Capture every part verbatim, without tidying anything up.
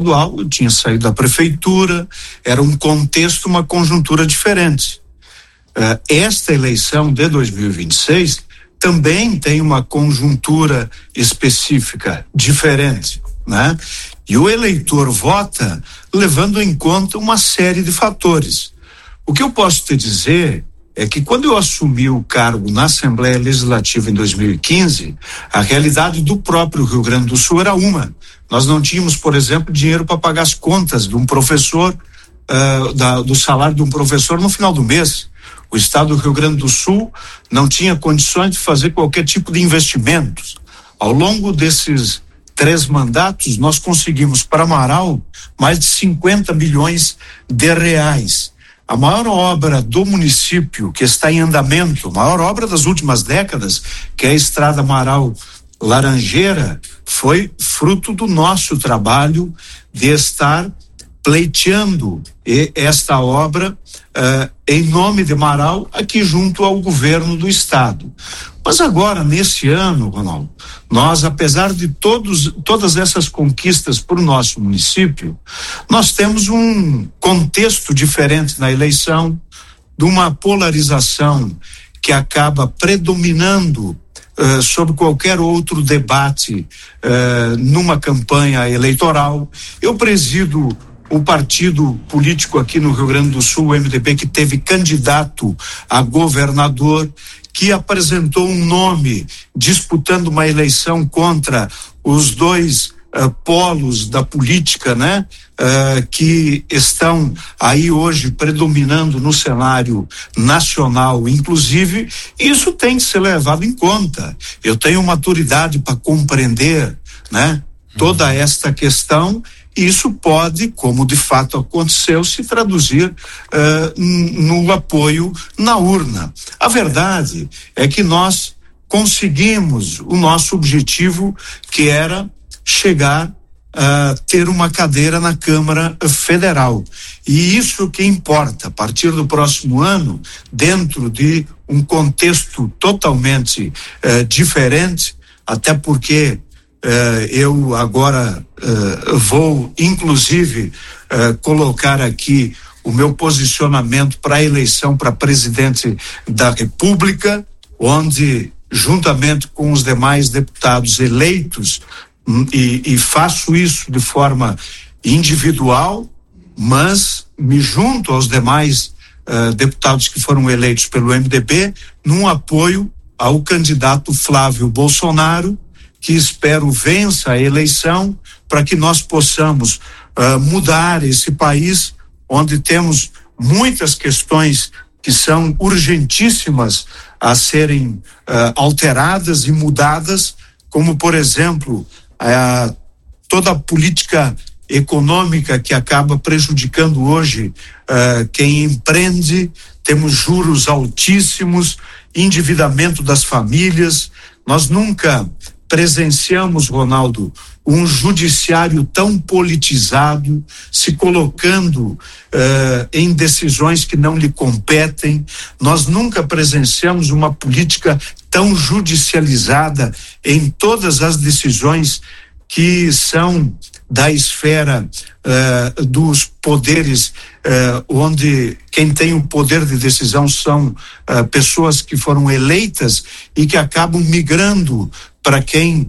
estadual, eu tinha saído da prefeitura, era um contexto, uma conjuntura diferente. Uh, esta eleição de dois mil e vinte e seis também tem uma conjuntura específica, diferente, né? E o eleitor vota levando em conta uma série de fatores. O que eu posso te dizer é que quando eu assumi o cargo na Assembleia Legislativa em dois mil e quinze, a realidade do próprio Rio Grande do Sul era uma. Nós não tínhamos, por exemplo, dinheiro para pagar as contas de um professor, uh, da, do salário de um professor no final do mês. O estado do Rio Grande do Sul não tinha condições de fazer qualquer tipo de investimentos. Ao longo desses três mandatos, nós conseguimos para Marau mais de cinquenta milhões de reais. A maior obra do município que está em andamento, a maior obra das últimas décadas, que é a Estrada Marau Laranjeira, foi fruto do nosso trabalho de estar pleiteando esta obra uh, em nome de Marau aqui junto ao governo do estado. Mas agora, nesse ano, Ronaldo, nós, apesar de todos, todas essas conquistas para o nosso município, nós temos um contexto diferente na eleição, de uma polarização que acaba predominando uh, sobre qualquer outro debate uh, numa campanha eleitoral. Eu presido o partido político aqui no Rio Grande do Sul, o M D B, que teve candidato a governador, que apresentou um nome disputando uma eleição contra os dois uh, polos da política, né? Uh, que estão aí hoje predominando no cenário nacional, inclusive, isso tem que ser levado em conta. Eu tenho maturidade para compreender, né? Toda esta questão. Isso pode, como de fato aconteceu, se traduzir uh, no apoio na urna. A verdade é que nós conseguimos o nosso objetivo, que era chegar a ter uma cadeira na Câmara Federal. E isso que importa, a partir do próximo ano, dentro de um contexto totalmente uh, diferente, até porque Uh, eu agora uh, vou, inclusive, uh, colocar aqui o meu posicionamento para a eleição para presidente da República, onde, juntamente com os demais deputados eleitos, um, e, e faço isso de forma individual, mas me junto aos demais uh, deputados que foram eleitos pelo M D B, num apoio ao candidato Flávio Bolsonaro, que espero vença a eleição para que nós possamos uh, mudar esse país, onde temos muitas questões que são urgentíssimas a serem uh, alteradas e mudadas, como, por exemplo, uh, toda a política econômica que acaba prejudicando hoje uh, quem empreende. Temos juros altíssimos, endividamento das famílias. Nós nunca presenciamos, Ronaldo, um judiciário tão politizado, se colocando uh, em decisões que não lhe competem. Nós nunca presenciamos uma política tão judicializada em todas as decisões que são da esfera uh, dos poderes, uh, onde quem tem o poder de decisão são uh, pessoas que foram eleitas e que acabam migrando para quem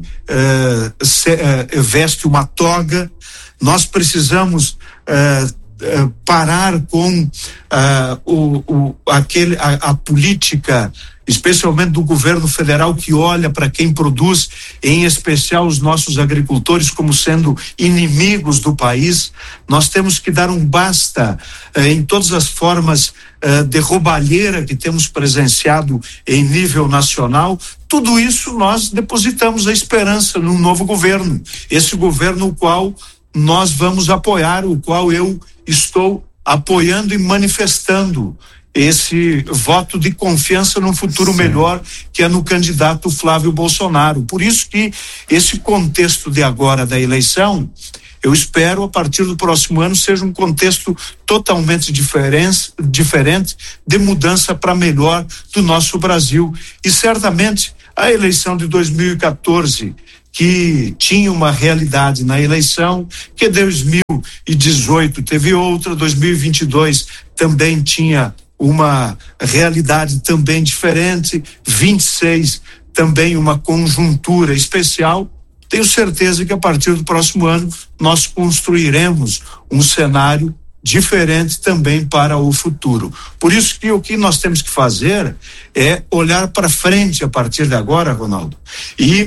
uh, se, uh, veste uma toga. Nós precisamos uh, uh, parar com uh, o, o, aquele, a, a política, especialmente do governo federal, que olha para quem produz, em especial os nossos agricultores, como sendo inimigos do país. Nós temos que dar um basta uh, em todas as formas uh, de roubalheira que temos presenciado em nível nacional. Tudo isso nós depositamos a esperança num novo governo, esse governo o qual nós vamos apoiar, o qual eu estou apoiando e manifestando esse voto de confiança num futuro Sim. melhor, que é no candidato Flávio Bolsonaro. Por isso que esse contexto de agora da eleição, eu espero, a partir do próximo ano, seja um contexto totalmente diferente, diferente de mudança para melhor do nosso Brasil. E certamente a eleição de dois mil e quatorze, que tinha uma realidade na eleição, que dois mil e dezoito teve outra, dois mil e vinte e dois também tinha uma realidade também diferente, vinte e seis também uma conjuntura especial. Tenho certeza que a partir do próximo ano nós construiremos um cenário diferente também para o futuro. Por isso que o que nós temos que fazer é olhar para frente a partir de agora, Ronaldo, e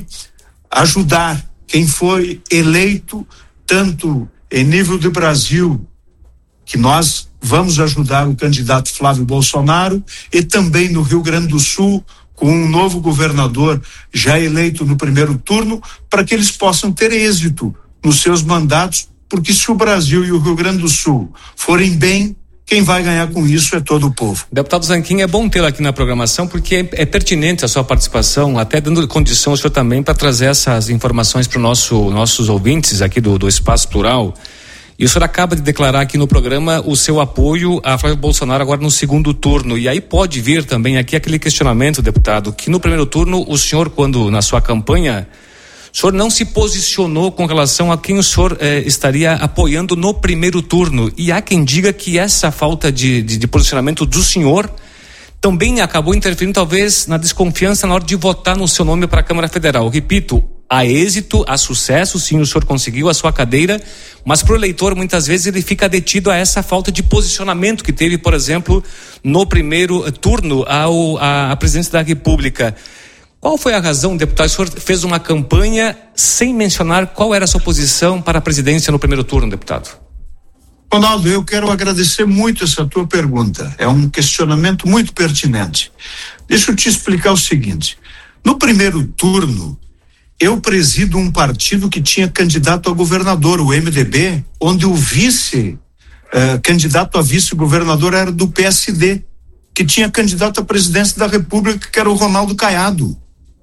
ajudar quem foi eleito, tanto em nível do Brasil, que nós vamos ajudar o candidato Flávio Bolsonaro, e também no Rio Grande do Sul, com um novo governador já eleito no primeiro turno, para que eles possam ter êxito nos seus mandatos, porque se o Brasil e o Rio Grande do Sul forem bem, quem vai ganhar com isso é todo o povo. Deputado Zanquim, é bom tê-lo aqui na programação, porque é, é pertinente a sua participação, até dando condição ao senhor também para trazer essas informações para os nosso, nossos ouvintes aqui do, do Espaço Plural. E o senhor acaba de declarar aqui no programa o seu apoio a Flávio Bolsonaro agora no segundo turno. E aí pode vir também aqui aquele questionamento, deputado, que no primeiro turno o senhor, quando na sua campanha, o senhor não se posicionou com relação a quem o senhor eh, estaria apoiando no primeiro turno. E há quem diga que essa falta de, de, de posicionamento do senhor também acabou interferindo talvez na desconfiança na hora de votar no seu nome para a Câmara Federal. Repito, a êxito, a sucesso, sim, o senhor conseguiu a sua cadeira, mas para o eleitor muitas vezes ele fica detido a essa falta de posicionamento que teve, por exemplo, no primeiro turno ao, a, a presidência da República. Qual foi a razão, deputado? O senhor fez uma campanha sem mencionar qual era a sua posição para a presidência no primeiro turno, deputado? Ronaldo, eu quero agradecer muito essa tua pergunta. É um questionamento muito pertinente. Deixa eu te explicar o seguinte. No primeiro turno, eu presido um partido que tinha candidato a governador, o M D B, onde o vice, eh, candidato a vice-governador era do P S D, que tinha candidato à presidência da República, que era o Ronaldo Caiado.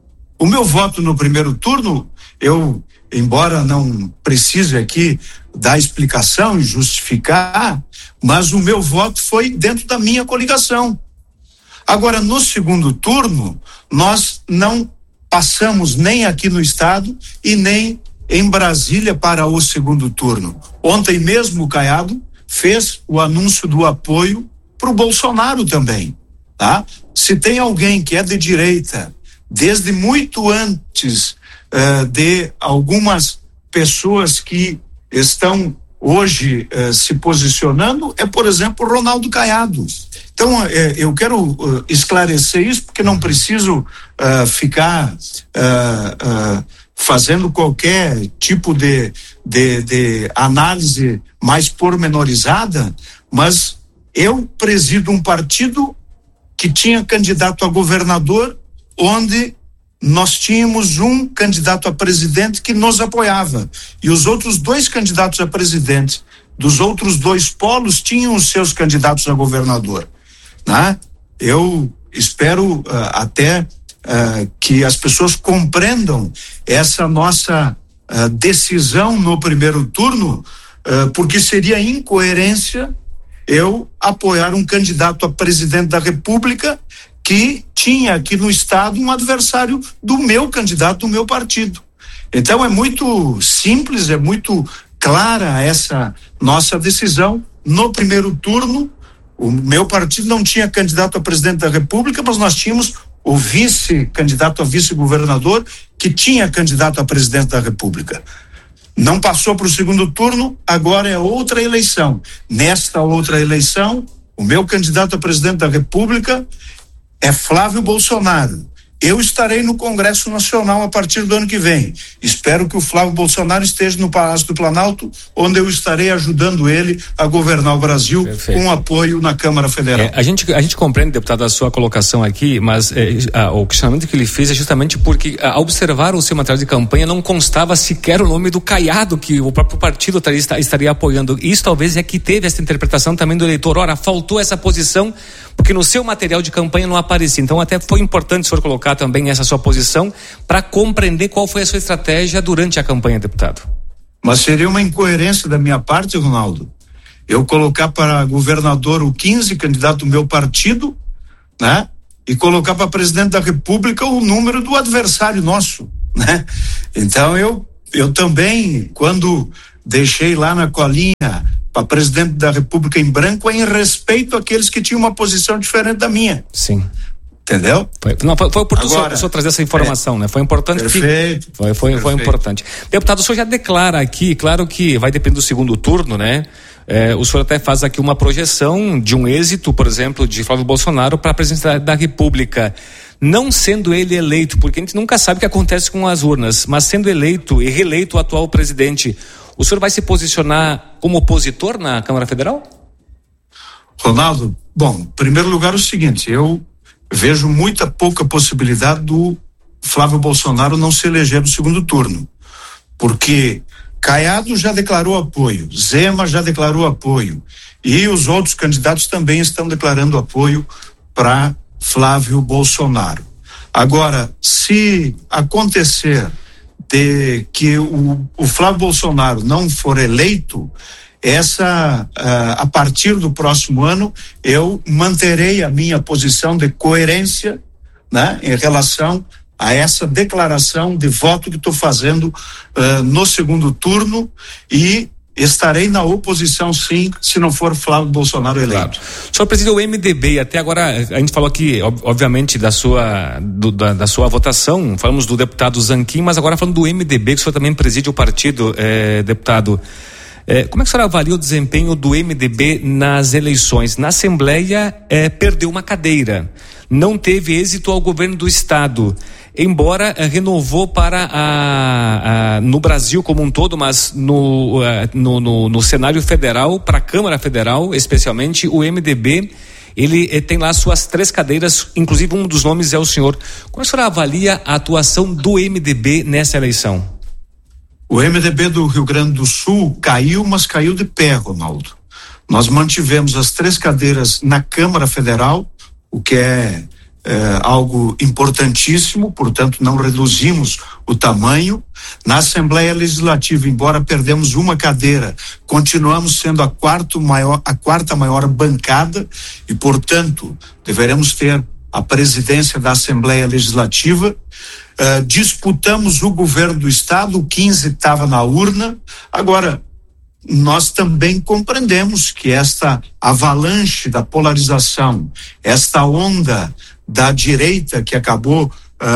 O meu voto no primeiro turno, eu, embora não precise aqui dar explicação e justificar, mas o meu voto foi dentro da minha coligação. Agora, no segundo turno, nós não passamos nem aqui no estado e nem em Brasília para o segundo turno. Ontem mesmo o Caiado fez o anúncio do apoio para o Bolsonaro também, tá? Se tem alguém que é de direita, desde muito antes uh, de algumas pessoas que estão hoje uh, se posicionando, é, por exemplo, Ronaldo Caiado. Então, uh, eu quero uh, esclarecer isso, porque não preciso uh, ficar uh, uh, fazendo qualquer tipo de, de, de análise mais pormenorizada, mas eu presido um partido que tinha candidato a governador, onde nós tínhamos um candidato a presidente que nos apoiava, e os outros dois candidatos a presidente dos outros dois polos tinham os seus candidatos a governador, né? Eu espero uh, até uh, que as pessoas compreendam essa nossa uh, decisão no primeiro turno, uh, porque seria incoerência eu apoiar um candidato a presidente da República que tinha aqui no estado um adversário do meu candidato, do meu partido. Então é muito simples, é muito clara essa nossa decisão. No primeiro turno, o meu partido não tinha candidato a presidente da República, mas nós tínhamos o vice-candidato a vice-governador que tinha candidato a presidente da República. Não passou para o segundo turno, agora é outra eleição. Nesta outra eleição, o meu candidato a presidente da República é Flávio Bolsonaro. Eu estarei no Congresso Nacional a partir do ano que vem. Espero que o Flávio Bolsonaro esteja no Palácio do Planalto, onde eu estarei ajudando ele a governar o Brasil. Perfeito. Com apoio na Câmara Federal. É, a gente, a gente compreende, deputado, a sua colocação aqui, mas é, a, o questionamento que ele fez é justamente porque, ao observar o seu material de campanha, não constava sequer o nome do Caiado, que o próprio partido estaria, estaria apoiando. Isso talvez é que teve essa interpretação também do eleitor. Ora, faltou essa posição, porque no seu material de campanha não aparecia. Então, até foi importante o senhor colocar também essa sua posição para compreender qual foi a sua estratégia durante a campanha, deputado. Mas seria uma incoerência da minha parte, Ronaldo, eu colocar para governador o quinze, candidato do meu partido, né? E colocar para presidente da República o número do adversário nosso. né? Então eu, eu também, quando deixei lá na colinha para presidente da República em branco, é em respeito àqueles que tinham uma posição diferente da minha. Sim. Entendeu? Foi, não, foi, foi oportuno Agora, o senhor trazer essa informação, é, né? Foi importante. Perfeito. Que, foi, foi, foi importante. Deputado, o senhor já declara aqui, claro que vai depender do segundo turno, né? É, o senhor até faz aqui uma projeção de um êxito, por exemplo, de Flávio Bolsonaro para a presidência da República. Não sendo ele eleito, porque a gente nunca sabe o que acontece com as urnas, mas sendo eleito e reeleito o atual presidente, o senhor vai se posicionar como opositor na Câmara Federal? Ronaldo, bom, em primeiro lugar o seguinte, eu vejo muita pouca possibilidade do Flávio Bolsonaro não se eleger no segundo turno, porque Caiado já declarou apoio, Zema já declarou apoio e os outros candidatos também estão declarando apoio para Flávio Bolsonaro. Agora, se acontecer de que o, o Flávio Bolsonaro não for eleito, essa, uh, a partir do próximo ano, eu manterei a minha posição de coerência, né, em relação a essa declaração de voto que estou fazendo uh, no segundo turno e estarei na oposição, sim, se não for Flávio Bolsonaro eleito. Claro. O senhor preside o M D B, até agora a gente falou aqui, obviamente, da sua, do, da, da sua votação, falamos do deputado Zanquim, mas agora falando do M D B, que o senhor também preside o partido, eh, deputado. Eh, como é que o senhor avalia o desempenho do M D B nas eleições? Na Assembleia, eh, perdeu uma cadeira, não teve êxito ao governo do Estado, embora eh, renovou para a, a, no Brasil como um todo, mas no, uh, no, no, no cenário federal, para a Câmara Federal, especialmente, o M D B, ele eh, tem lá suas três cadeiras, inclusive um dos nomes é o senhor. Como a senhora avalia a atuação do M D B nessa eleição? O M D B do Rio Grande do Sul caiu, mas caiu de pé, Ronaldo. Nós mantivemos as três cadeiras na Câmara Federal, o que é, é algo importantíssimo, portanto não reduzimos o tamanho. Na Assembleia Legislativa, embora perdemos uma cadeira, continuamos sendo a, quarto maior, a quarta maior bancada e, portanto, deveremos ter a presidência da Assembleia Legislativa. Uh, disputamos o governo do Estado, o quinze estava na urna. Agora, nós também compreendemos que esta avalanche da polarização, esta onda da direita que acabou uh,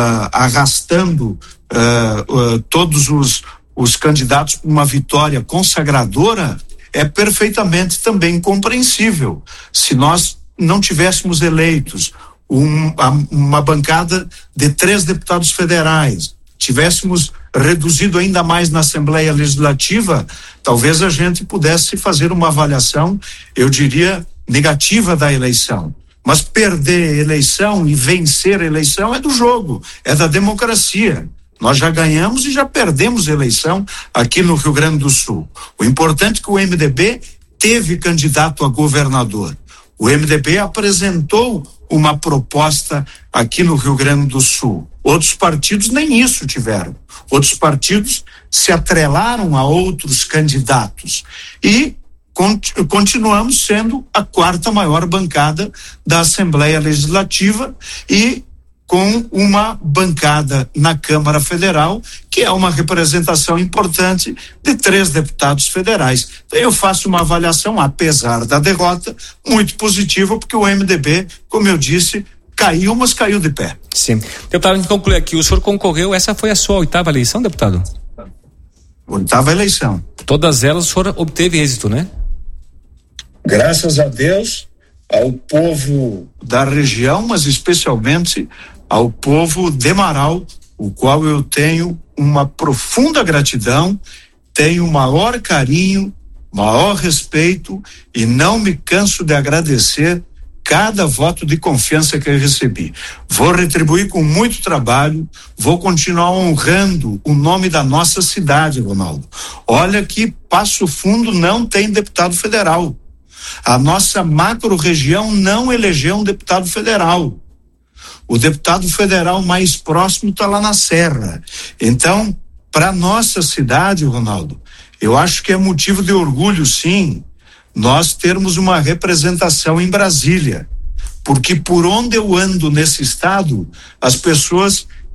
arrastando uh, uh, todos os, os candidatos para uma vitória consagradora, é perfeitamente também compreensível. Se nós não tivéssemos eleitos um, uma bancada de três deputados federais, tivéssemos reduzido ainda mais na Assembleia Legislativa, talvez a gente pudesse fazer uma avaliação, eu diria, negativa da eleição. Mas perder eleição e vencer eleição é do jogo, é da democracia. Nós já ganhamos e já perdemos eleição aqui no Rio Grande do Sul. O importante é que o M D B teve candidato a governador. O M D B apresentou uma proposta aqui no Rio Grande do Sul. Outros partidos nem isso tiveram. Outros partidos se atrelaram a outros candidatos. E cont- continuamos sendo a quarta maior bancada da Assembleia Legislativa e com uma bancada na Câmara Federal, que é uma representação importante de três deputados federais. Então eu faço uma avaliação, apesar da derrota, muito positiva, porque o M D B, como eu disse, caiu, mas caiu de pé. Sim. Deputado, a gente conclui aqui, o senhor concorreu, essa foi a sua oitava eleição, deputado? Oitava eleição. Todas elas o senhor obteve êxito, né? Graças a Deus, ao povo da região, mas especialmente ao povo de Marau, o qual eu tenho uma profunda gratidão, tenho maior carinho, maior respeito e não me canso de agradecer cada voto de confiança que eu recebi. Vou retribuir com muito trabalho, vou continuar honrando o nome da nossa cidade, Ronaldo. Olha que Passo Fundo não tem deputado federal. A nossa macro-região não elegeu um deputado federal. O deputado federal mais próximo está lá na Serra. Então, para nossa cidade, Ronaldo, eu acho que é motivo de orgulho, sim, nós termos uma representação em Brasília. Porque por onde eu ando nesse estado, as pessoas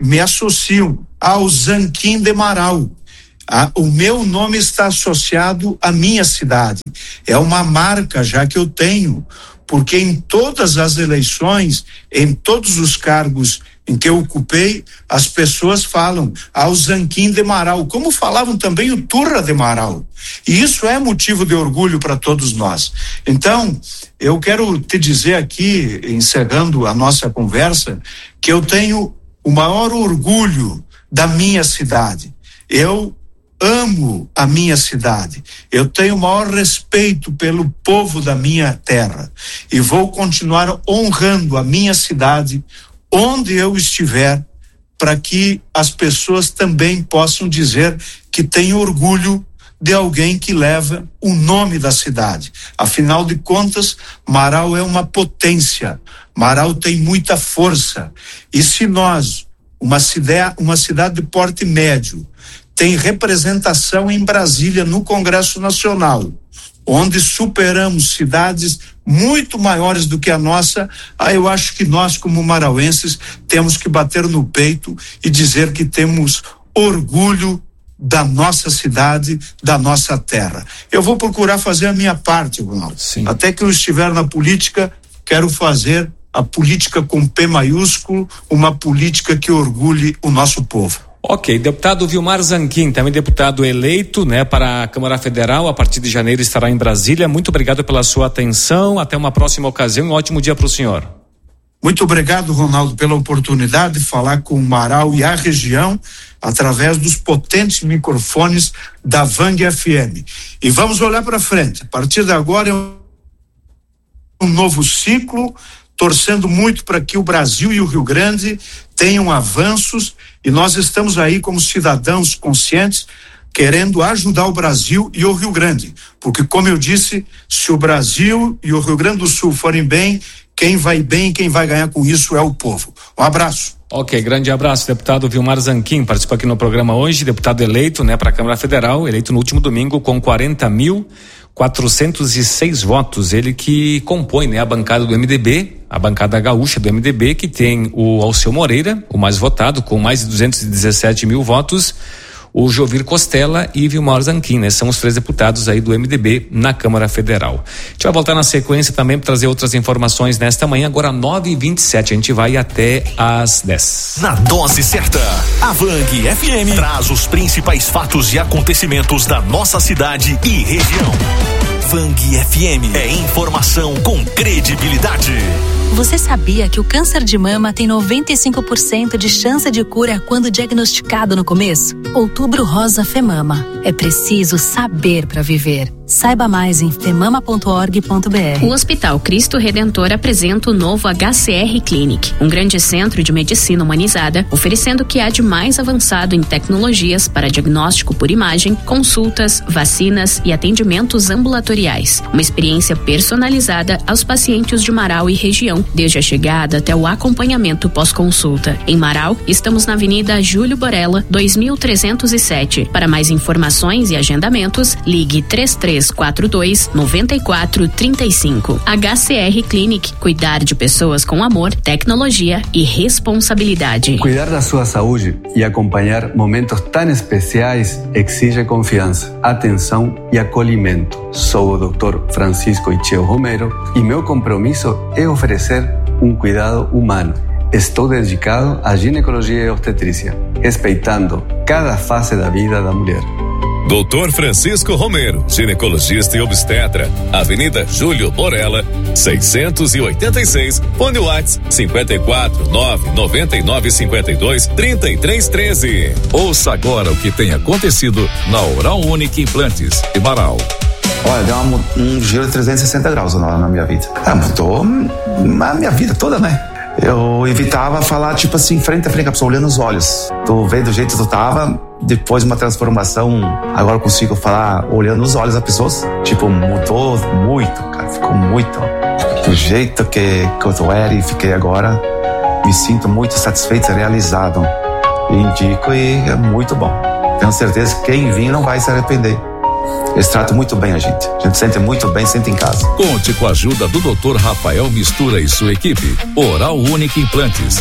me associo ao Zanquim de Marau. Ah, o meu nome está associado à minha cidade. É uma marca já que eu tenho, porque em todas as eleições, em todos os cargos em que eu ocupei, as pessoas falam ao Zanquim de Marau, como falavam também o Turra de Marau. E isso é motivo de orgulho para todos nós. Então, eu quero te dizer aqui, encerrando a nossa conversa, que eu tenho o maior orgulho da minha cidade. Eu amo a minha cidade. Eu tenho o maior respeito pelo povo da minha terra e vou continuar honrando a minha cidade onde eu estiver, para que as pessoas também possam dizer que tem orgulho de alguém que leva o nome da cidade. Afinal de contas, Marau é uma potência. Marau tem muita força. E se nós, uma cidade, uma cidade de porte médio, tem representação em Brasília no Congresso Nacional, onde superamos cidades muito maiores do que a nossa, aí eu acho que nós, como marauenses, temos que bater no peito e dizer que temos orgulho da nossa cidade, da nossa terra. Eu vou procurar fazer a minha parte, Ronaldo. Sim. Até que eu estiver na política, quero fazer a política com P maiúsculo, uma política que orgulhe o nosso povo. Ok, deputado Vilmar Zanquim, também deputado eleito, né, para a Câmara Federal, a partir de janeiro estará em Brasília. Muito obrigado pela sua atenção, até uma próxima ocasião, um ótimo dia para o senhor. Muito obrigado, Ronaldo, pela oportunidade de falar com o Marau e a região através dos potentes microfones da Vang F M. E vamos olhar para frente. A partir de agora é um novo ciclo, torcendo muito para que o Brasil e o Rio Grande tenham avanços, e nós estamos aí como cidadãos conscientes, querendo ajudar o Brasil e o Rio Grande, porque, como eu disse, se o Brasil e o Rio Grande do Sul forem bem, quem vai bem, quem vai ganhar com isso é o povo. Um abraço. Ok, grande abraço, deputado Vilmar Zanquim, participou aqui no programa hoje, deputado eleito, né, para a Câmara Federal, eleito no último domingo com quarenta mil quatrocentos e seis votos, ele que compõe, né, a bancada do M D B, a bancada gaúcha do M D B, que tem o Alceu Moreira, o mais votado, com mais de duzentos e dezessete mil votos, o Jovir Costela e Vilmar Zanquim, né? São os três deputados aí do M D B na Câmara Federal. A gente vai voltar na sequência também para trazer outras informações nesta manhã, agora nove e vinte e sete, a gente vai até às dez. Na dose certa, a Vang F M traz os principais fatos e acontecimentos da nossa cidade e região. Vang F M é informação com credibilidade. Você sabia que o câncer de mama tem noventa e cinco por cento de chance de cura quando diagnosticado no começo? Outubro Rosa Femama. É preciso saber para viver. Saiba mais em femama ponto org ponto br. O Hospital Cristo Redentor apresenta o novo H C R Clinic, um grande centro de medicina humanizada, oferecendo o que há de mais avançado em tecnologias para diagnóstico por imagem, consultas, vacinas e atendimentos ambulatoriais. Uma experiência personalizada aos pacientes de Marau e região, desde a chegada até o acompanhamento pós-consulta. Em Marau, estamos na Avenida Júlio Borella, dois mil trezentos e sete. Para mais informações e agendamentos, ligue três três quatro dois, nove quatro três cinco. H C R Clinic, cuidar de pessoas com amor, tecnologia e responsabilidade. Cuidar da sua saúde e acompanhar momentos tão especiais exige confiança, atenção e acolhimento. Sou o doutor Francisco Icheo Romero e meu compromisso é oferecer um cuidado humano. Estou dedicado à ginecologia e obstetrícia, respeitando cada fase da vida da mulher. doutor Francisco Romero, ginecologista e obstetra, Avenida Júlio Borella, seiscentos e oitenta e seis, fone WhatsApp cinco quatro nove nove nove cinco dois três três um três. Ouça agora o que tem acontecido na Oral Unique Implantes de Marau. Olha, deu uma, um giro de trezentos e sessenta graus na, na minha vida. Ah, mudou a minha vida toda, né? Eu evitava falar, tipo assim, frente a frente, a pessoa olhando nos olhos. Tu veio do jeito que tu tava, depois de uma transformação, agora eu consigo falar olhando nos olhos das pessoas. Tipo, mudou muito, cara, ficou muito. Do jeito que, que eu era e fiquei agora, me sinto muito satisfeito e realizado. Indico e é muito bom. Tenho certeza que quem vir não vai se arrepender. Eles tratam muito bem a gente. A gente sente muito bem, sente em casa. Conte com a ajuda do doutor Rafael Mistura e sua equipe. Oral Unique Implantes.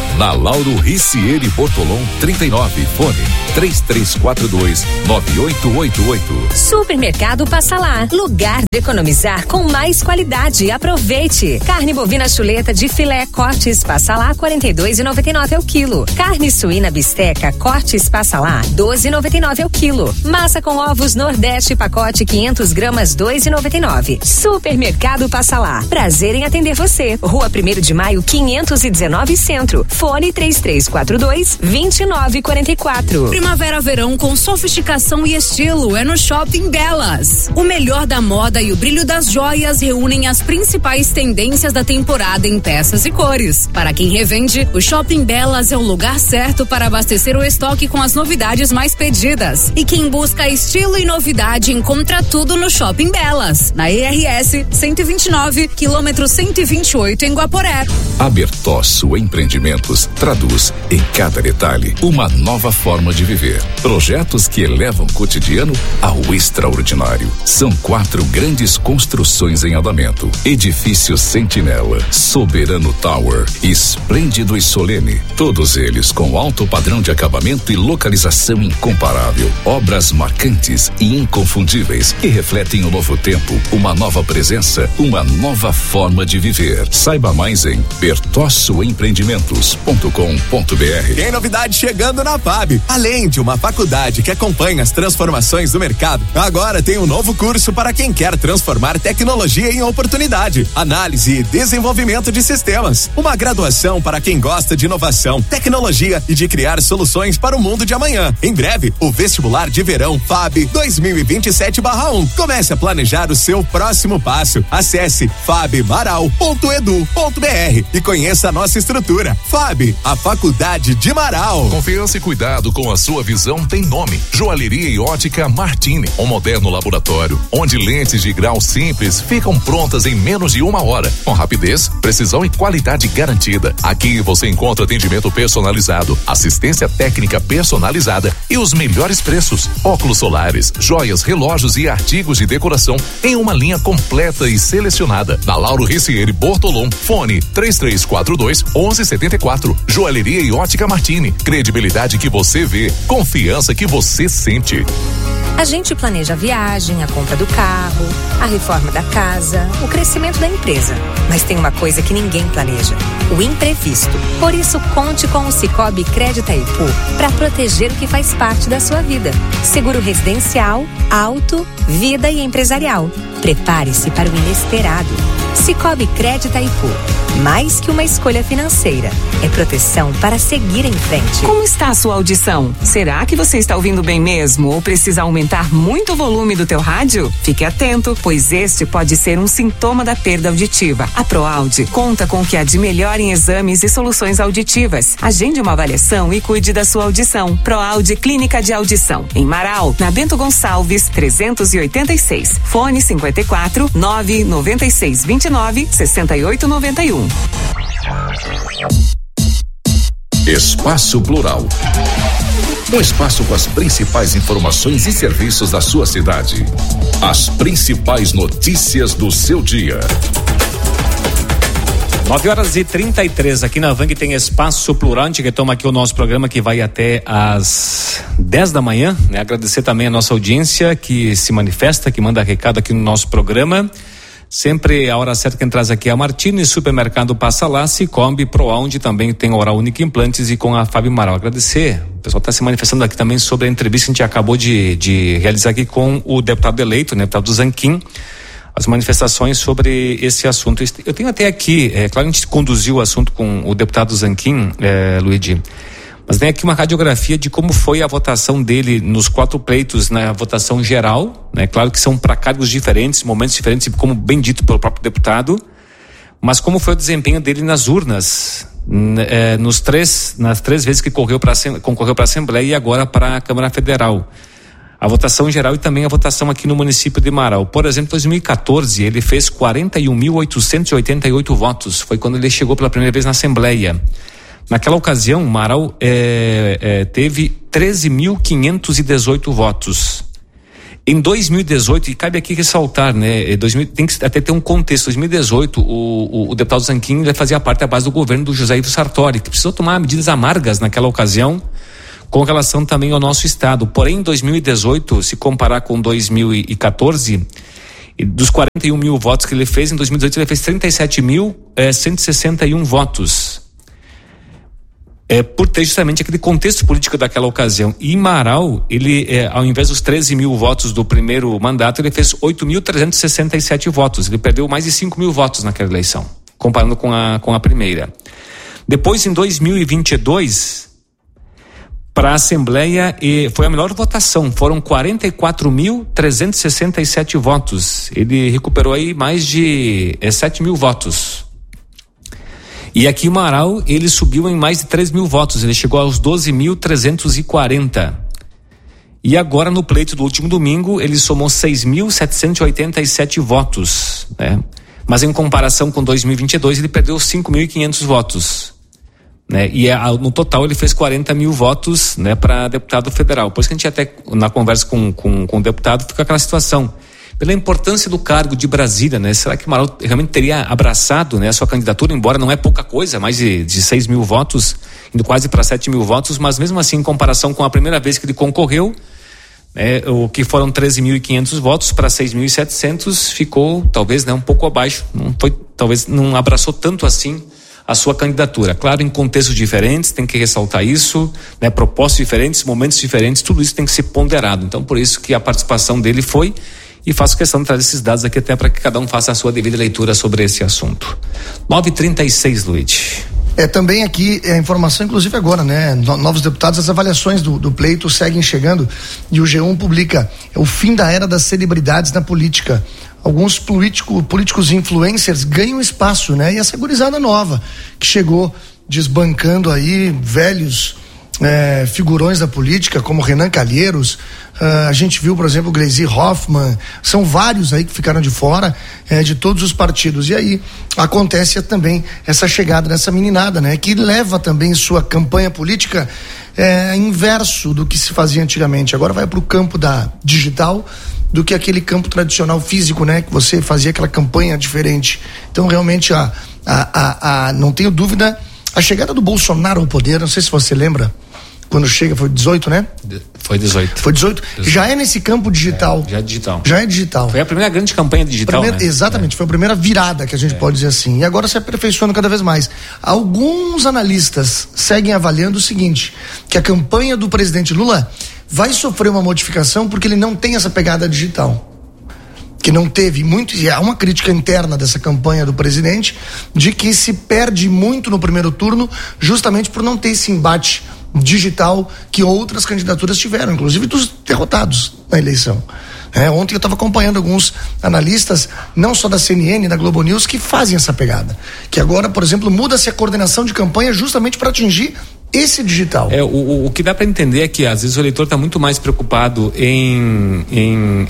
Na Lauro Ricieri Bortolom trinta e nove, fone três três quatro dois nove oito oito oito. Supermercado Passa Lá, lugar de economizar com mais qualidade. Aproveite. Carne bovina chuleta de filé cortes Passa Lá quarenta e dois e noventa e nove ao quilo. Carne suína bisteca cortes Passa Lá doze e noventa e nove ao quilo. Massa com ovos Nordeste pacote quinhentas gramas dois e noventa e nove. Supermercado Passa Lá. Prazer em atender você. Rua primeiro de maio quinhentos e dezenove Centro. Fone três três quatro dois dois nove quatro quatro. Primavera-verão com sofisticação e estilo é no Shopping Belas. O melhor da moda e o brilho das joias reúnem as principais tendências da temporada em peças e cores. Para quem revende, o Shopping Belas é o lugar certo para abastecer o estoque com as novidades mais pedidas. E quem busca estilo e novidade encontra tudo no Shopping Belas, na E R S cento e vinte e nove, quilômetro cento e vinte e oito em Guaporé. A Bertosso Empreendimentos traduz em cada detalhe uma nova forma de viver. Projetos que elevam o cotidiano ao extraordinário. São quatro grandes construções em andamento. Edifício Sentinela, Soberano Tower, Esplêndido e Solene. Todos eles com alto padrão de acabamento e localização incomparável. Obras marcantes e inconfundíveis que refletem o novo tempo, uma nova presença, uma nova forma de viver. Saiba mais em bertosso empreendimentos ponto com ponto b r. Tem novidade chegando na F A B. Além de uma faculdade que acompanha as transformações do mercado, agora tem um novo curso para quem quer transformar tecnologia em oportunidade. Análise e desenvolvimento de sistemas. Uma graduação para quem gosta de inovação, tecnologia e de criar soluções para o mundo de amanhã. Em breve, o vestibular de verão F A B dois mil e vinte e sete barra um. Comece a planejar o seu próximo passo. Acesse fabmaral ponto edu ponto b r e conheça a nossa estrutura. F A B, a Faculdade de Marau. Confiança e cuidado com a sua visão tem nome. Joalheria e Ótica Martini, um moderno laboratório onde lentes de grau simples ficam prontas em menos de uma hora, com rapidez, precisão e qualidade garantida. Aqui você encontra atendimento personalizado, assistência técnica personalizada e os melhores preços. Óculos solares, joias, relógios e artigos de decoração em uma linha completa e selecionada. Na Lauro Ricieri Bortolom, fone três três quatro dois um um sete quatro. Joalheria e Ótica Martini. Credibilidade que você vê, confiança que você sente. A gente planeja a viagem, a compra do carro, a reforma da casa, o crescimento da empresa. Mas tem uma coisa que ninguém planeja: o imprevisto. Por isso, conte com o Cicobi Crédito Itaipu para proteger o que faz parte da sua vida. Seguro residencial, auto, vida e empresarial. Prepare-se para o inesperado. Cicobi Crédito Itaipu. Mais que uma escolha financeira, é proteção para seguir em frente. Como está a sua audição? Será que você está ouvindo bem mesmo ou precisa aumentar muito o volume do teu rádio? Fique atento, pois este pode ser um sintoma da perda auditiva. A ProAude conta com o que há de melhor em exames e soluções auditivas. Agende uma avaliação e cuide da sua audição. ProAude Clínica de Audição, em Marau, na Bento Gonçalves trezentos e oitenta e seis. Fone cinquenta e quatro, nove noventa e seis, vinte e nove, sessenta e oito, noventa e um. Espaço Plural. Um espaço com as principais informações e serviços da sua cidade. As principais notícias do seu dia. nove horas e trinta e três, aqui na Vang tem Espaço Plural, a gente retoma aqui o nosso programa que vai até às dez da manhã, né? Agradecer também a nossa audiência que se manifesta, que manda recado aqui no nosso programa. Sempre a hora certa quem traz aqui é a Martini, Supermercado Passa Lá, Cicobi, ProAude também tem Oral Única Implantes e com a Fábio Maral. Agradecer, o pessoal está se manifestando aqui também sobre a entrevista que a gente acabou de, de realizar aqui com o deputado eleito, né, deputado Zanquim, as manifestações sobre esse assunto. Eu tenho até aqui, é claro que a gente conduziu o assunto com o deputado Zanquim, é, Luigi, mas tem aqui uma radiografia de como foi a votação dele nos quatro pleitos na votação geral, né? Claro que são para cargos diferentes, momentos diferentes, como bem dito pelo próprio deputado, mas como foi o desempenho dele nas urnas, é, nos três, nas três vezes que correu pra, concorreu para a Assembleia e agora para a Câmara Federal. A votação geral e também a votação aqui no município de Marau. Por exemplo, em dois mil e quatorze, ele fez quarenta e um mil oitocentos e oitenta e oito votos. Foi quando ele chegou pela primeira vez na Assembleia. Naquela ocasião, Marau é, é, teve treze mil quinhentos e dezoito votos. Em dois mil e dezoito, e cabe aqui ressaltar, né, dois mil, tem que até ter um contexto, dois mil e dezoito, o, o, o deputado Zanquim ele fazia parte da base do governo do José Ivo Sartori, que precisou tomar medidas amargas naquela ocasião, com relação também ao nosso estado. Porém, em dois mil e dezoito, se comparar com dois mil e quatorze, dos quarenta e um mil votos que ele fez, em dois mil e dezoito ele fez trinta e sete mil cento e sessenta e um votos. É, por ter justamente aquele contexto político daquela ocasião. E Marau, ele, é, ao invés dos treze mil votos do primeiro mandato, ele fez oito mil trezentos e sessenta e sete votos. Ele perdeu mais de cinco mil votos naquela eleição, comparando com a, com a primeira. Depois, em dois mil e vinte e dois, para a Assembleia, e foi a melhor votação, foram quarenta e quatro mil trezentos e sessenta e sete votos. Ele recuperou aí mais de é, sete mil votos. E aqui o Marau, ele subiu em mais de três mil votos, ele chegou aos doze mil trezentos e quarenta. E agora no pleito do último domingo, ele somou seis mil setecentos e oitenta e sete votos, né? Mas em comparação com dois mil e vinte e dois, ele perdeu cinco mil e quinhentos votos, né? E a, no total ele fez quarenta mil votos, né, para deputado federal. Por isso que a gente até, na conversa com, com, com o deputado, fica aquela situação. Pela importância do cargo de Brasília, né? Será que o Marau realmente teria abraçado, né, a sua candidatura, embora não é pouca coisa, mais de, de seis mil votos, indo quase para sete mil votos, mas mesmo assim, em comparação com a primeira vez que ele concorreu, né, o que foram treze mil e quinhentos votos para seis mil e setecentos, ficou talvez, né, um pouco abaixo, não foi, talvez não abraçou tanto assim a sua candidatura. Claro, em contextos diferentes, tem que ressaltar isso, né, propostas diferentes, momentos diferentes, tudo isso tem que ser ponderado. Então, por isso que a participação dele foi. E faço questão de trazer esses dados aqui até para que cada um faça a sua devida leitura sobre esse assunto. nove e trinta e seis, Luiz. É, também aqui é a informação, inclusive agora, né? Novos deputados, as avaliações do, do pleito seguem chegando e o G um publica é o fim da era das celebridades na política. Alguns político, políticos influencers ganham espaço, né? E essa gurizada nova que chegou desbancando aí velhos É, figurões da política, como Renan Calheiros, uh, a gente viu, por exemplo, Gleisi Hoffmann, são vários aí que ficaram de fora é, de todos os partidos. E aí acontece também essa chegada dessa meninada, né? Que leva também sua campanha política é, inverso do que se fazia antigamente. Agora vai para o campo da digital do que aquele campo tradicional físico, né? Que você fazia aquela campanha diferente. Então realmente a, a, a, a, não tenho dúvida, a chegada do Bolsonaro ao poder, não sei se você lembra, quando chega, foi dezoito, né? Foi dezoito. Foi dezoito. dezoito. Já é nesse campo digital. É, já é digital. Já é digital. Foi a primeira grande campanha digital, primeira, né? Exatamente, é. Foi a primeira virada, que a gente é. pode dizer assim. E agora se aperfeiçoando cada vez mais. Alguns analistas seguem avaliando o seguinte, que a campanha do presidente Lula vai sofrer uma modificação porque ele não tem essa pegada digital. Que não teve muito, e há uma crítica interna dessa campanha do presidente, de que se perde muito no primeiro turno, justamente por não ter esse embate digital que outras candidaturas tiveram, inclusive dos derrotados na eleição. É, ontem eu estava acompanhando alguns analistas, não só da C N N, da Globo News, que fazem essa pegada. Que agora, por exemplo, muda-se a coordenação de campanha justamente para atingir esse digital. É, o, o que dá para entender é que às vezes o eleitor está muito mais preocupado em, em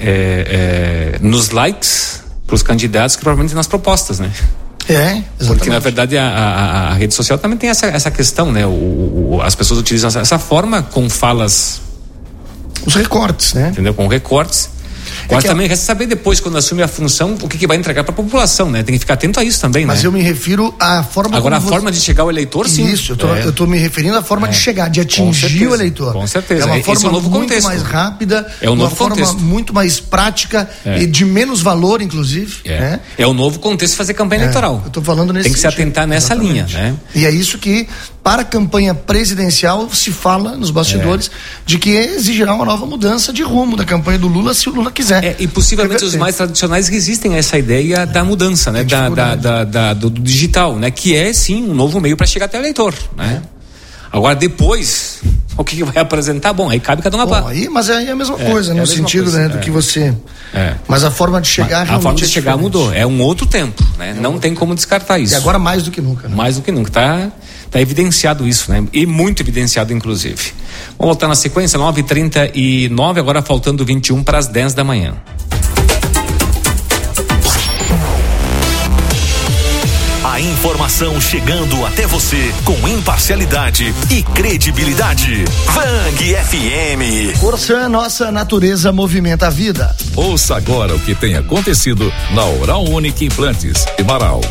é, é, nos likes para os candidatos que provavelmente nas propostas, né? É, exatamente. Porque na verdade a, a, a rede social também tem essa, essa questão, né? O, o, as pessoas utilizam essa, essa forma com falas, os recortes, né? Entendeu? Com recortes. Mas é também resta saber depois, quando assume a função, o que, que vai entregar para a população, né? Tem que ficar atento a isso também, Mas né? Mas eu me refiro à forma... Agora a você... forma de chegar ao eleitor, sim. Isso, eu tô, é. eu tô me referindo à forma é. de chegar, de atingir o eleitor. Com certeza. É uma Esse forma é um novo muito contexto. mais rápida, é um uma novo forma contexto. muito mais prática é. e de menos valor, inclusive. É, né? é o novo contexto de fazer campanha é. eleitoral. Eu tô falando nesse Tem que sentido. se atentar nessa Exatamente. linha, né? E é isso que, para a campanha presidencial, se fala nos bastidores é. de que exigirá uma nova mudança de rumo da campanha do Lula, se o Lula quiser. É, e possivelmente os mais tradicionais resistem a essa ideia da mudança, né? Da, da, da, da, do, do digital, né? Que é, sim, um novo meio para chegar até o eleitor, né? Agora, depois, o que vai apresentar? Bom, aí cabe cada uma parte. Aí, mas aí é a mesma é, coisa, é no mesma sentido, coisa, né? é. Do que você... É. Mas a forma de chegar... Mas a forma de é chegar diferente. mudou, é um outro tempo, né? É Não um... tem como descartar isso. E agora mais do que nunca, né? Mais do que nunca, tá, tá evidenciado isso, né? E muito evidenciado, inclusive. Vamos voltar na sequência, nove e trinta e nove, agora faltando vinte e um para as dez da manhã. A A informação chegando até você com imparcialidade e credibilidade. Vang F M. Corsan, nossa natureza movimenta a vida. Ouça agora o que tem acontecido na Oral Unique Implantes de Marau.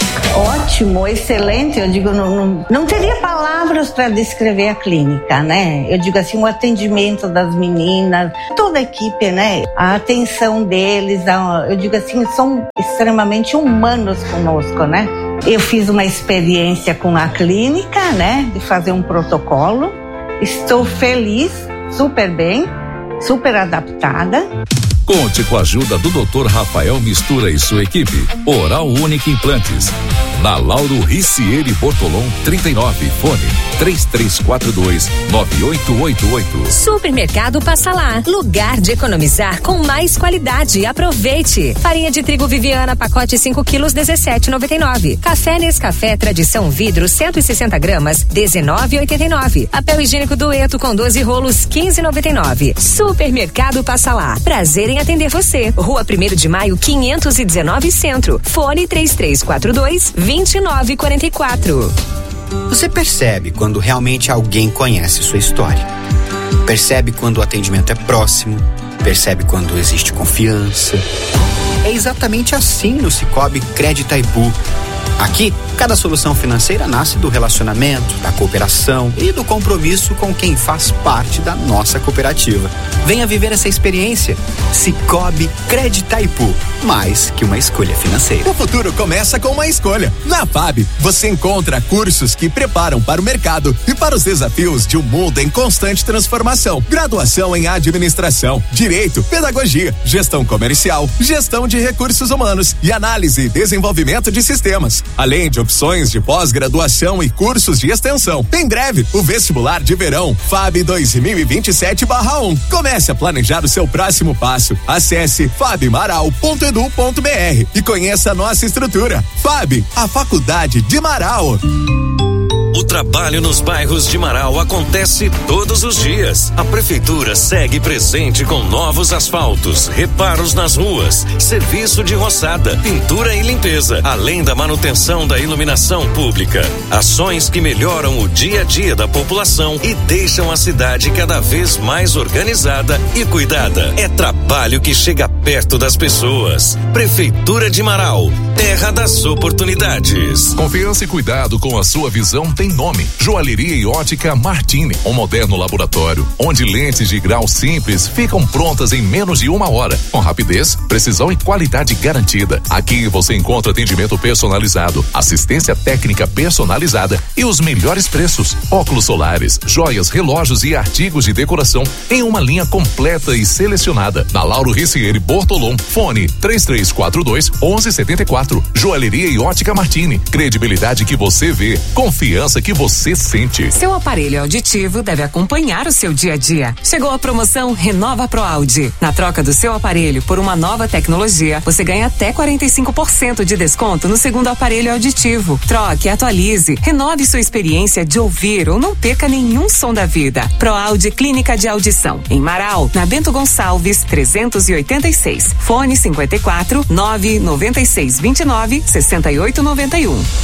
Ótimo, excelente. Eu digo, não, não, não teria palavras para descrever a clínica, né? Eu digo assim, o atendimento das meninas, toda a equipe, né? A atenção deles, a, eu digo assim, são extremamente humanos conosco, né? Eu fiz uma experiência com a clínica, né? De fazer um protocolo. Estou feliz, super bem, super adaptada. Conte com a ajuda do doutor Rafael Mistura e sua equipe. Oral Unique Implantes. Na Lauro Ricieri Bortolom trinta e nove, fone três três quatro dois nove oito oito oito. Supermercado Passa Lá, lugar de economizar com mais qualidade. Aproveite. Farinha de trigo Viviana, pacote cinco quilos, dezessete reais e noventa e nove centavos. Café Nescafé Tradição Vidro, cento e sessenta gramas, dezenove reais e oitenta e nove centavos. Papel higiênico Dueto com doze rolos, quinze reais e noventa e nove centavos. Supermercado Passa Lá. Prazer em atender você. Rua primeiro de maio, quinhentos e dezenove, Centro. Fone três três quatro dois, vinte e nove quarenta e quatro. Você percebe quando realmente alguém conhece sua história. Percebe quando o atendimento é próximo. Percebe quando existe confiança. É exatamente assim no Sicoob Crédito Itaipu. Aqui, cada solução financeira nasce do relacionamento, da cooperação e do compromisso com quem faz parte da nossa cooperativa. Venha viver essa experiência. Sicoob Crédito Itaipu, mais que uma escolha financeira. O futuro começa com uma escolha. Na F A B, você encontra cursos que preparam para o mercado e para os desafios de um mundo em constante transformação. Graduação em administração, direito, pedagogia, gestão comercial, gestão de recursos humanos e análise e desenvolvimento de sistemas. Além de opções de pós-graduação e cursos de extensão. Em breve, o vestibular de verão F A B dois mil e vinte e sete barra um. Comece a planejar o seu próximo passo. Acesse fabmaral ponto edu ponto br e conheça a nossa estrutura. F A B, a Faculdade de Marau. O trabalho nos bairros de Marau acontece todos os dias. A prefeitura segue presente com novos asfaltos, reparos nas ruas, serviço de roçada, pintura e limpeza, além da manutenção da iluminação pública. Ações que melhoram o dia a dia da população e deixam a cidade cada vez mais organizada e cuidada. É trabalho que chega perto das pessoas. Prefeitura de Marau, terra das oportunidades. Confiança e cuidado com a sua visão tem nome. Joalheria e Ótica Martini, um moderno laboratório onde lentes de grau simples ficam prontas em menos de uma hora, com rapidez, precisão e qualidade garantida. Aqui você encontra atendimento personalizado, assistência técnica personalizada e os melhores preços. Óculos solares, joias, relógios e artigos de decoração em uma linha completa e selecionada. Na Lauro Ricieri Bortolom, fone três três quatro dois, onze setenta e quatro. Joalheria e Ótica Martini, credibilidade que você vê, confiança que você sente. Seu aparelho auditivo deve acompanhar o seu dia a dia. Chegou a promoção Renova Pro Audi. Na troca do seu aparelho por uma nova tecnologia, você ganha até quarenta e cinco por cento de desconto no segundo aparelho auditivo. Troque, atualize, renove sua experiência de ouvir ou não perca nenhum som da vida. Pro Audi Clínica de Audição. Em Marau, na Bento Gonçalves, trezentos e oitenta e seis. Fone cinquenta e quatro, nove noventa e seis, vinte e nove, sessenta e oito noventa e um.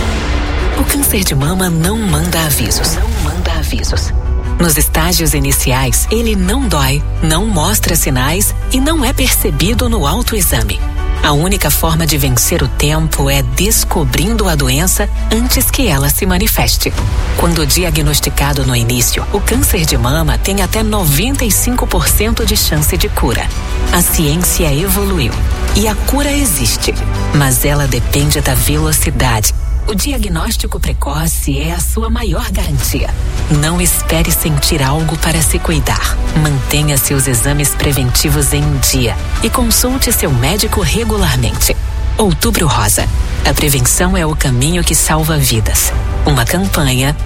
O câncer de mama não manda avisos. Não manda avisos. Nos estágios iniciais, ele não dói, não mostra sinais e não é percebido no autoexame. A única forma de vencer o tempo é descobrindo a doença antes que ela se manifeste. Quando diagnosticado no início, o câncer de mama tem até noventa e cinco por cento de chance de cura. A ciência evoluiu e a cura existe, mas ela depende da velocidade. O diagnóstico precoce é a sua maior garantia. Não espere sentir algo para se cuidar. Mantenha seus exames preventivos em dia e consulte seu médico regularmente. Outubro Rosa. A prevenção é o caminho que salva vidas. Uma campanha.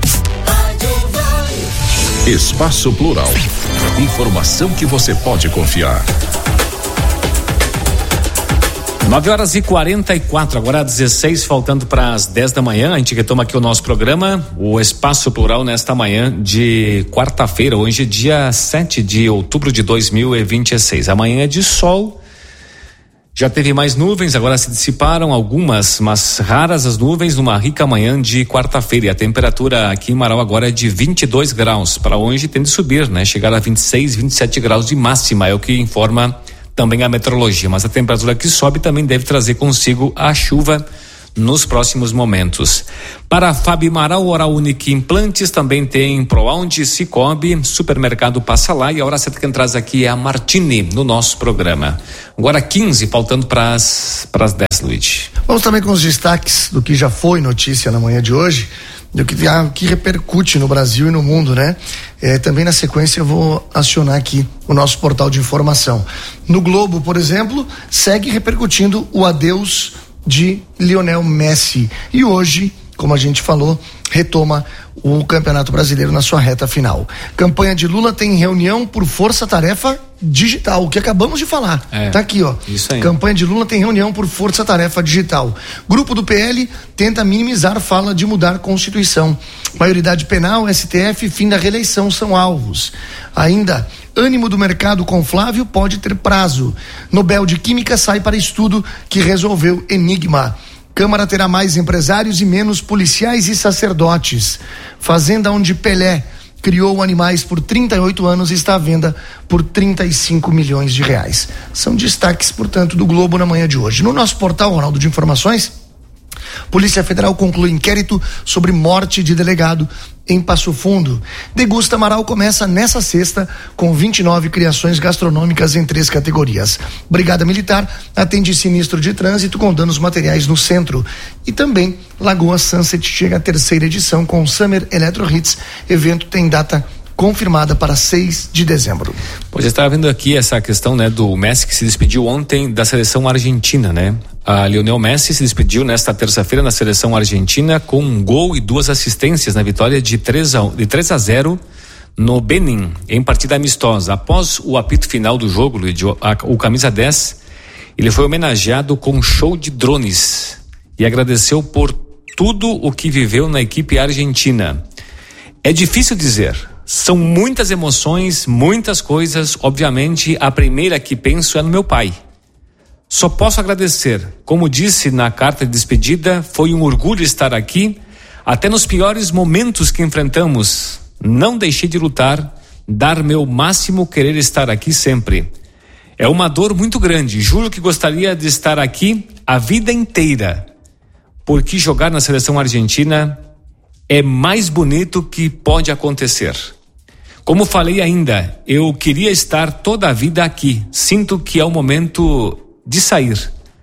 Espaço Plural. Informação que você pode confiar. nove horas e quarenta e quatro, agora dezesseis, faltando para as dez da manhã. A gente retoma aqui o nosso programa, o Espaço Plural, nesta manhã de quarta-feira. Hoje é dia sete de outubro de dois mil e vinte e seis. Amanhã é de sol. Já teve mais nuvens, agora se dissiparam algumas, mas raras as nuvens numa rica manhã de quarta-feira. E a temperatura aqui em Marau agora é de vinte e dois graus. Para hoje tende a subir, né? Chegar a vinte e seis, vinte e sete graus de máxima, é o que informa também a meteorologia. Mas a temperatura que sobe também deve trazer consigo a chuva nos próximos momentos. Para a Fabi Marau, Oral Unique Implantes, também tem ProAundi, Cicobi, Supermercado Passa Lá, e a hora certa que traz aqui é a Martini no nosso programa. Agora quinze, faltando para as dez, Luiz. Vamos também com os destaques do que já foi notícia na manhã de hoje, do que, ah, que repercute no Brasil e no mundo, né? É, também na sequência eu vou acionar aqui o nosso portal de informação. No Globo, por exemplo, segue repercutindo o adeus de Lionel Messi. E hoje, como a gente falou, retoma o Campeonato Brasileiro na sua reta final. Campanha de Lula tem reunião por força-tarefa digital, o que acabamos de falar. É, tá aqui, ó. Isso aí. Campanha de Lula tem reunião por força-tarefa digital. Grupo do P L tenta minimizar fala de mudar a Constituição. Maioridade penal, S T F, fim da reeleição são alvos. Ainda, ânimo do mercado com Flávio pode ter prazo. Nobel de Química sai para estudo que resolveu enigma. Câmara terá mais empresários e menos policiais e sacerdotes. Fazenda onde Pelé criou animais por trinta e oito anos e está à venda por trinta e cinco milhões de reais. São destaques, portanto, do Globo na manhã de hoje. No nosso portal, Ronaldo, de Informações, Polícia Federal conclui inquérito sobre morte de delegado em Passo Fundo. Degusta Marau começa nessa sexta com vinte e nove criações gastronômicas em três categorias. Brigada Militar atende sinistro de trânsito com danos materiais no centro. E também Lagoa Sunset chega à terceira edição com Summer Electro Hits. Evento tem data confirmada para seis de dezembro. Pois eu estava vendo aqui essa questão, né, do Messi, que se despediu ontem da seleção argentina, né? A Lionel Messi se despediu nesta terça-feira na seleção argentina com um gol e duas assistências na vitória de três a zero no Benin, em partida amistosa. Após o apito final do jogo, o camisa dez, ele foi homenageado com um show de drones e agradeceu por tudo o que viveu na equipe argentina. É difícil dizer. São muitas emoções, muitas coisas. Obviamente, a primeira que penso é no meu pai. Só posso agradecer. Como disse na carta de despedida, foi um orgulho estar aqui. Até nos piores momentos que enfrentamos, não deixei de lutar, dar meu máximo, querer estar aqui sempre. É uma dor muito grande. Juro que gostaria de estar aqui a vida inteira, porque jogar na seleção argentina é mais bonito que pode acontecer. Como falei ainda, eu queria estar toda a vida aqui. Sinto que é o momento de sair.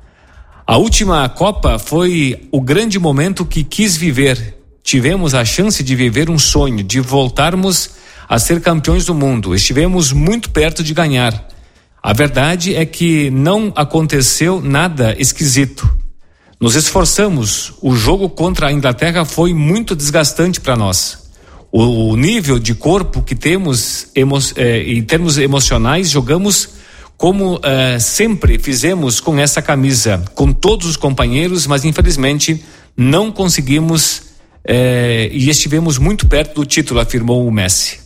A última Copa foi o grande momento que quis viver. Tivemos a chance de viver um sonho, de voltarmos a ser campeões do mundo. Estivemos muito perto de ganhar. A verdade é que não aconteceu nada esquisito. Nos esforçamos. O jogo contra a Inglaterra foi muito desgastante para nós. O nível de corpo que temos emo, eh, em termos emocionais, jogamos como eh, sempre fizemos com essa camisa, com todos os companheiros, mas infelizmente não conseguimos eh, e estivemos muito perto do título, afirmou o Messi.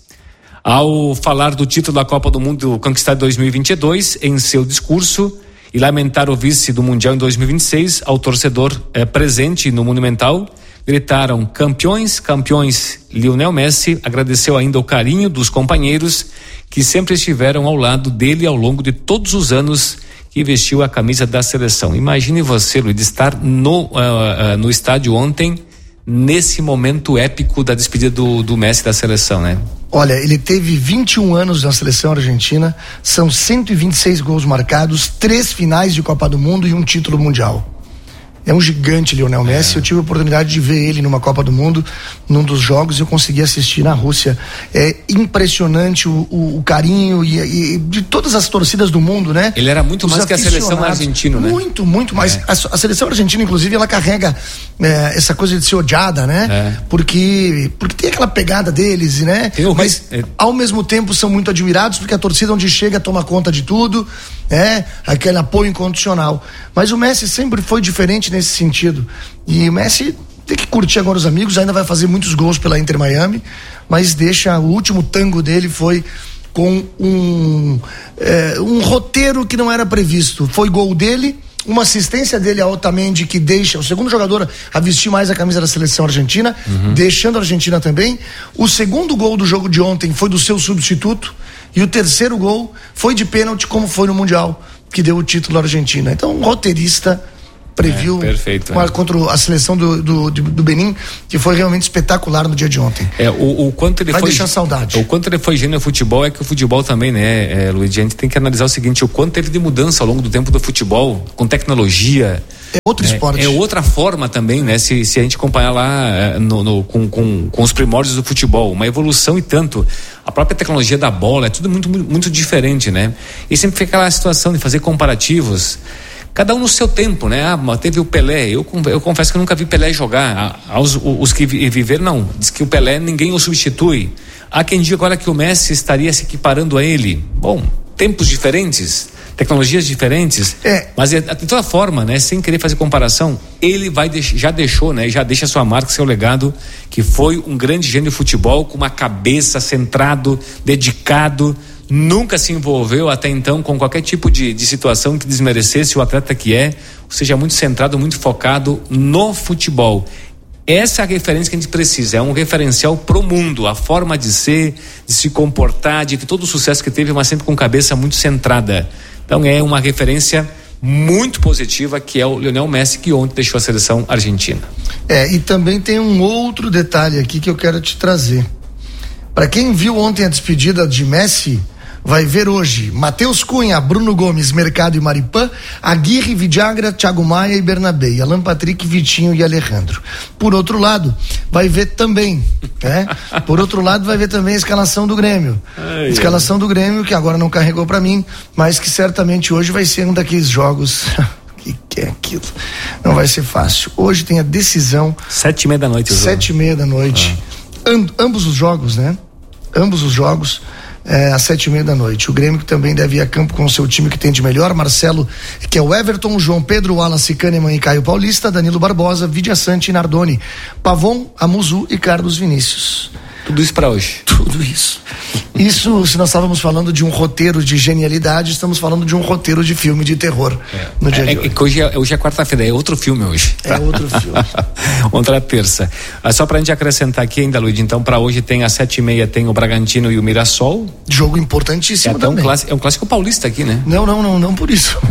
Ao falar do título da Copa do Mundo conquistado em dois mil e vinte e dois, em seu discurso, e lamentar o vice do Mundial em dois mil e vinte e seis, ao torcedor eh, presente no Monumental, gritaram campeões, campeões. Lionel Messi agradeceu ainda o carinho dos companheiros que sempre estiveram ao lado dele ao longo de todos os anos que vestiu a camisa da seleção. Imagine você, Luiz, estar no, uh, uh, no estádio ontem, nesse momento épico da despedida do, do Messi da seleção, né? Olha, ele teve vinte e um anos na seleção argentina, são cento e vinte e seis gols marcados, três finais de Copa do Mundo e um título mundial. É um gigante, Lionel Messi. É. Eu tive a oportunidade de ver ele numa Copa do Mundo, num dos jogos, e eu consegui assistir na Rússia. É impressionante o, o, o carinho e, e de todas as torcidas do mundo, né? Ele era muito Os mais que a seleção argentina, né? Muito, muito mais. É. A, a seleção argentina, inclusive, ela carrega é, essa coisa de ser odiada, né? É. Porque, porque tem aquela pegada deles, né? Mas, é. ao mesmo tempo, são muito admirados, porque a torcida onde chega toma conta de tudo, né? Aquele apoio incondicional. Mas o Messi sempre foi diferente nesse sentido. E o Messi tem que curtir agora os amigos, ainda vai fazer muitos gols pela Inter Miami, mas deixa, o último tango dele foi com um, é, um roteiro que não era previsto. Foi gol dele, uma assistência dele a Otamendi, que deixa o segundo jogador a vestir mais a camisa da seleção argentina, uhum. deixando a Argentina também. O segundo gol do jogo de ontem foi do seu substituto, e o terceiro gol foi de pênalti, como foi no Mundial, que deu o título à Argentina. Então, um roteirista previu é, perfeito, uma, é. contra a seleção do, do, do Benin, que foi realmente espetacular no dia de ontem. É, o, o quanto ele Vai foi, deixar saudade. O quanto ele foi gênio no futebol é que o futebol também, né, é, Luiz, a gente tem que analisar o seguinte: o quanto teve de mudança ao longo do tempo do futebol, com tecnologia. É outro é, esporte. É outra forma também, né? Se, se a gente comparar lá no, no, com, com, com os primórdios do futebol, uma evolução e tanto. A própria tecnologia da bola, é tudo muito, muito, muito diferente, né? E sempre fica aquela situação de fazer comparativos, cada um no seu tempo, né? Ah, teve o Pelé, eu, eu confesso que eu nunca vi Pelé jogar. Ah, os, os que viveram, não. Diz que o Pelé ninguém o substitui. Há quem diga agora que o Messi estaria se equiparando a ele. Bom, tempos diferentes, tecnologias diferentes, é. mas de toda forma, né, sem querer fazer comparação, ele vai deix, já deixou, né, já deixa sua marca, seu legado, que foi um grande gênio de futebol, com uma cabeça centrado, dedicado, nunca se envolveu até então com qualquer tipo de, de situação que desmerecesse o atleta que é, ou seja, muito centrado, muito focado no futebol. Essa é a referência que a gente precisa, é um referencial pro mundo, a forma de ser, de se comportar, de ter todo o sucesso que teve, mas sempre com cabeça muito centrada. Então é uma referência muito positiva, que é o Lionel Messi, que ontem deixou a seleção argentina. É, e também tem um outro detalhe aqui que eu quero te trazer. Para quem viu ontem a despedida de Messi, vai ver hoje Matheus Cunha, Bruno Gomes, Mercado e Maripã, Aguirre, Vidagra, Thiago Maia e Bernabé, Alan Patrick, Vitinho e Alejandro. Por outro lado, vai ver também, né? Por outro lado, vai ver também a escalação do Grêmio. Ai, escalação ai. do Grêmio, que agora não carregou para mim, mas que certamente hoje vai ser um daqueles jogos que, que é aquilo. Não vai ser fácil. Hoje tem a decisão. Sete e meia da noite. Sete e meia da noite. Ah. Am, ambos os jogos, né? Ambos os jogos. É, às sete e meia da noite. O Grêmio que também deve ir a campo com o seu time que tem de melhor, Marcelo, que é o Everton, João Pedro, Wallace, Kahneman e Caio Paulista, Danilo Barbosa, Vidia Sante e Nardoni, Pavon, Amuzu e Carlos Vinícius. Tudo isso para hoje. Tudo isso. Isso, se nós estávamos falando de um roteiro de genialidade, estamos falando de um roteiro de filme de terror é. no dia é, de hoje. É que hoje é, hoje é quarta-feira, é outro filme hoje. É outro filme. Outra terça. Ah, só pra gente acrescentar aqui ainda, Luiz, então para hoje tem às sete e meia tem o Bragantino e o Mirassol. Jogo importantíssimo é também. Um clássico, é um clássico paulista aqui, né? Não, não, não, não por isso.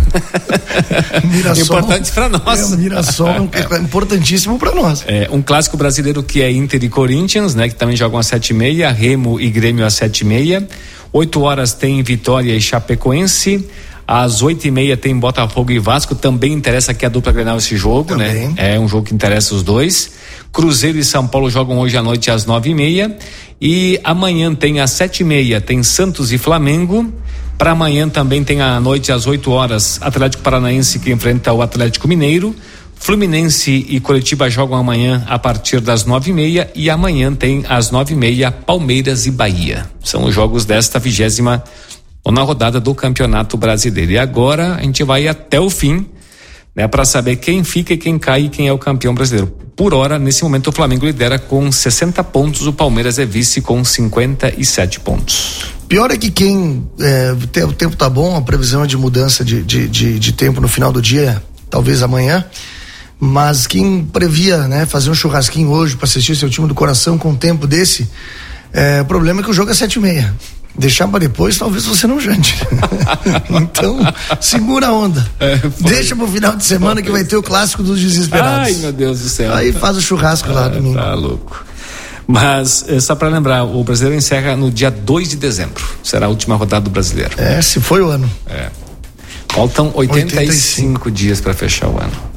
Mirassol, importante para nós. É, o Mirassol é importantíssimo para nós. É, um clássico brasileiro que é Inter e Corinthians, né? Que também jogam às sete e meia, Remo e Grêmio às sete e meia. Oito horas tem Vitória e Chapecoense. Às oito e meia tem Botafogo e Vasco. Também interessa aqui a dupla Grenal esse jogo, também. Né? É um jogo que interessa os dois. Cruzeiro e São Paulo jogam hoje à noite às nove e meia. E amanhã tem às sete e meia tem Santos e Flamengo. Para amanhã também tem à noite às oito horas Atlético Paranaense que enfrenta o Atlético Mineiro. Fluminense e Coritiba jogam amanhã a partir das nove e meia. E amanhã tem às nove e meia Palmeiras e Bahia. São os jogos desta vigésima na rodada do Campeonato Brasileiro. E agora a gente vai até o fim, né, para saber quem fica e quem cai e quem é o campeão brasileiro. Por hora, nesse momento, o Flamengo lidera com sessenta pontos, o Palmeiras é vice com cinquenta e sete pontos. Pior é que quem é, o tempo tá bom, a previsão é de mudança de, de, de, de tempo no final do dia, talvez amanhã, mas quem previa, né, fazer um churrasquinho hoje para assistir seu time do coração com um tempo desse, é, o problema é que o jogo é sete e meia. Deixar para depois, talvez você não jante. Então, segura a onda. É, deixa pro final de semana que vai ter o clássico dos desesperados. Ai, meu Deus do céu. Aí faz o churrasco ah, lá domingo. Tá louco. Mas, só para lembrar, o Brasileiro encerra no dia dois de dezembro. Será a última rodada do Brasileiro. É, se foi o ano. É. Faltam oitenta e cinco dias para fechar o ano.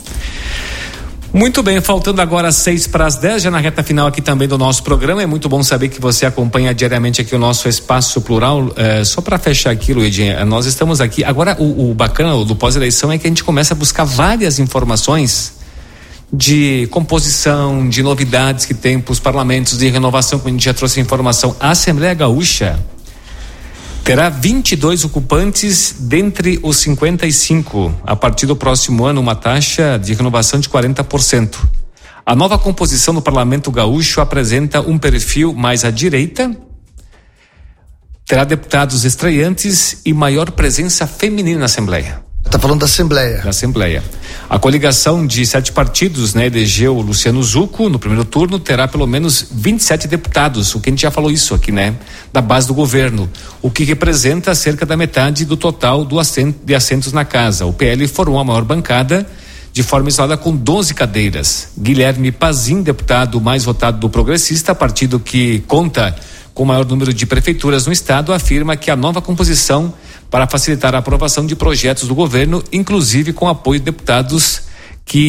Muito bem, faltando agora seis para as dez, já na reta final aqui também do nosso programa. É muito bom saber que você acompanha diariamente aqui o nosso Espaço Plural. É, só para fechar aqui, Luidinha, nós estamos aqui. Agora, o, o bacana do pós-eleição é que a gente começa a buscar várias informações de composição, de novidades que tem para os parlamentos, de renovação, como a gente já trouxe informação. A Assembleia Gaúcha terá vinte e dois ocupantes dentre os cinquenta e cinco. A partir do próximo ano, uma taxa de renovação de quarenta por cento. A nova composição do Parlamento Gaúcho apresenta um perfil mais à direita, terá deputados estreantes e maior presença feminina na Assembleia. Está falando da Assembleia. Da Assembleia. A coligação de sete partidos, né, elegeu Luciano Zucco no primeiro turno, terá pelo menos vinte e sete deputados, o que a gente já falou isso aqui, né, da base do governo, o que representa cerca da metade do total do assento, de assentos na casa. O P L formou a maior bancada de forma isolada com doze cadeiras. Guilherme Pazin, deputado mais votado do Progressista, partido que conta com o maior número de prefeituras no estado, afirma que a nova composição para facilitar a aprovação de projetos do governo, inclusive com apoio de deputados